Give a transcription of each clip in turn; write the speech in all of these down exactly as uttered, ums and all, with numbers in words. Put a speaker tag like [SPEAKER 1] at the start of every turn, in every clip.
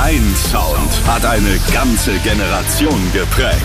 [SPEAKER 1] Ein Sound hat eine ganze Generation geprägt.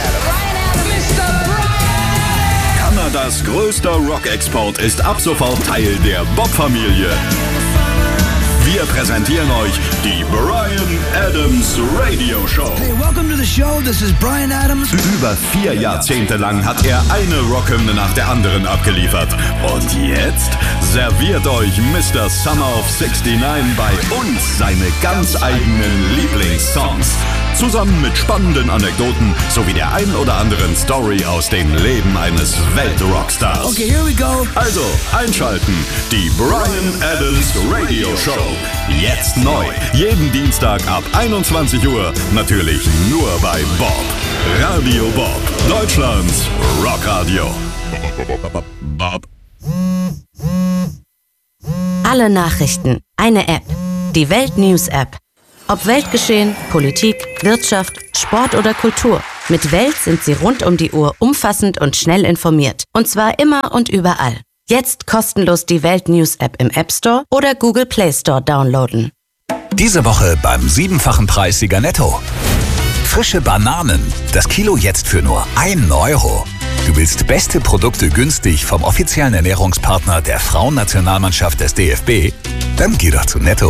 [SPEAKER 1] Kanadas größter Rock-Export ist ab sofort Teil der Bob-Familie. Wir präsentieren euch die Bryan Adams Radio Show.
[SPEAKER 2] Hey, welcome to the show. This is Bryan Adams.
[SPEAKER 1] Über vier Jahrzehnte lang hat er eine Rockhymne nach der anderen abgeliefert. Und jetzt serviert euch Mister Summer of sixty-nine bei uns seine ganz eigenen Lieblingssongs. Zusammen mit spannenden Anekdoten sowie der ein oder anderen Story aus dem Leben eines Weltrockstars.
[SPEAKER 2] Okay, here we go.
[SPEAKER 1] Also einschalten, die Bryan Adams Radio Show. Jetzt neu, jeden Dienstag ab einundzwanzig Uhr, natürlich nur bei Bob. Radio Bob, Deutschlands Rockradio. Bob.
[SPEAKER 3] Alle Nachrichten, eine App, die Welt News App. Ob Weltgeschehen, Politik, Wirtschaft, Sport oder Kultur. Mit Welt sind Sie rund um die Uhr umfassend und schnell informiert. Und zwar immer und überall. Jetzt kostenlos die Welt News App im App Store oder Google Play Store downloaden.
[SPEAKER 4] Diese Woche beim siebenfachen Preissieger Netto. Frische Bananen. Das Kilo jetzt für nur einen Euro. Du willst beste Produkte günstig vom offiziellen Ernährungspartner der Frauennationalmannschaft des D F B? Dann geh doch zu Netto.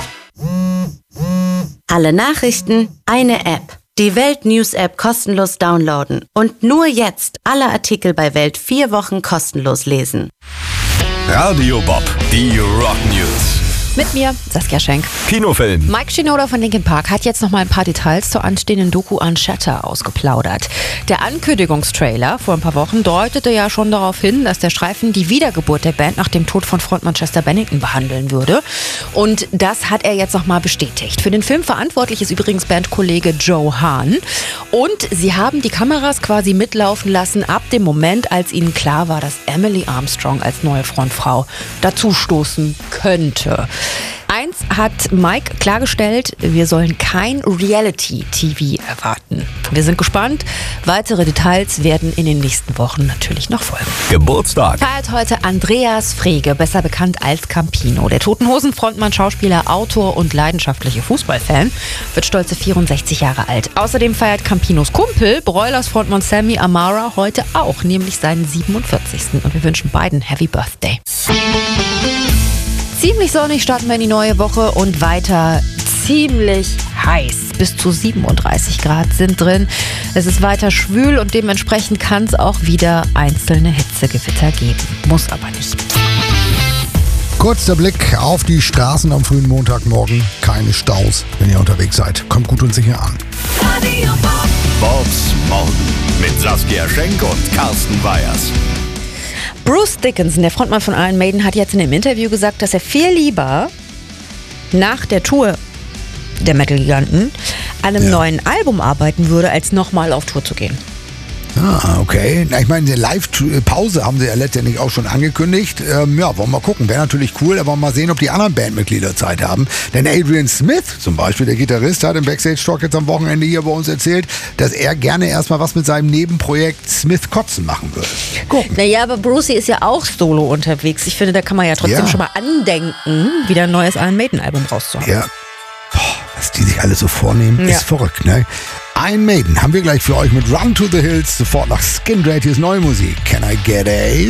[SPEAKER 3] Alle Nachrichten, eine App. Die Welt News App kostenlos downloaden. Und nur jetzt alle Artikel bei Welt vier Wochen kostenlos lesen.
[SPEAKER 1] Radio Bob, die Rock News.
[SPEAKER 5] Mit mir, Saskia Schenk.
[SPEAKER 1] Kinofilm.
[SPEAKER 5] Mike Shinoda von Linkin Park hat jetzt noch mal ein paar Details zur anstehenden Doku Unshatter ausgeplaudert. Der Ankündigungstrailer vor ein paar Wochen deutete ja schon darauf hin, dass der Streifen die Wiedergeburt der Band nach dem Tod von Frontmann Chester Bennington behandeln würde. Und das hat er jetzt noch mal bestätigt. Für den Film verantwortlich ist übrigens Bandkollege Joe Hahn. Und sie haben die Kameras quasi mitlaufen lassen ab dem Moment, als ihnen klar war, dass Emily Armstrong als neue Frontfrau dazustoßen könnte. Eins hat Mike klargestellt, wir sollen kein Reality-T V erwarten. Wir sind gespannt. Weitere Details werden in den nächsten Wochen natürlich noch folgen.
[SPEAKER 1] Geburtstag.
[SPEAKER 5] Feiert heute Andreas Frege, besser bekannt als Campino. Der Toten Hosen Frontmann, Schauspieler, Autor und leidenschaftliche Fußballfan wird stolze vierundsechzig Jahre alt. Außerdem feiert Campinos Kumpel, Broilers Frontmann Sammy Amara, heute auch, nämlich seinen siebenundvierzigsten Und wir wünschen beiden Happy Birthday. Ziemlich sonnig starten wir in die neue Woche und weiter ziemlich heiß. Bis zu siebenunddreißig Grad sind drin. Es ist weiter schwül und dementsprechend kann es auch wieder einzelne Hitzegewitter geben. Muss aber nicht.
[SPEAKER 6] Kurz der Blick auf die Straßen am frühen Montagmorgen. Keine Staus, wenn ihr unterwegs seid. Kommt gut und sicher an.
[SPEAKER 1] Bobs Morgen mit Saskia Schenk und Carsten Weyers.
[SPEAKER 5] Bruce Dickinson, der Frontmann von Iron Maiden, hat jetzt in einem Interview gesagt, dass er viel lieber nach der Tour der Metal-Giganten an einem
[SPEAKER 6] Ja.
[SPEAKER 5] neuen Album arbeiten würde, als nochmal auf Tour zu gehen.
[SPEAKER 6] Ah, okay. Na, ich meine, eine Live-Pause haben sie ja letztendlich auch schon angekündigt. Ähm, ja, wollen wir mal gucken. Wäre natürlich cool, aber mal sehen, ob die anderen Bandmitglieder Zeit haben. Denn Adrian Smith zum Beispiel, der Gitarrist, hat im Backstage-Talk jetzt am Wochenende hier bei uns erzählt, dass er gerne erstmal was mit seinem Nebenprojekt Smith Kotzen machen würde. Gucken.
[SPEAKER 5] Naja, aber Brucey ist ja auch solo unterwegs. Ich finde, da kann man ja trotzdem
[SPEAKER 6] Ja.
[SPEAKER 5] schon mal andenken, wieder ein neues Iron Maiden-Album rauszuhauen.
[SPEAKER 6] Ja. Boah, was die sich alle so vornehmen,
[SPEAKER 5] Ja.
[SPEAKER 6] ist verrückt, ne? Iron Maiden haben wir gleich für euch mit Run to the Hills, sofort nach Skin Dread. Hier ist neue Musik. Can I get a...